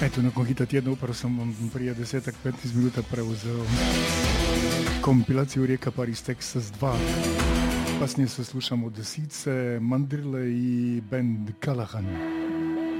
Ето, nakon hita tjedna upravo sam vam prije 10-15 minuta preuzeo kompilaciju Rijeka Paris Texas 2. Kasnije se slušamo Desice, Mandrile i band Callahan.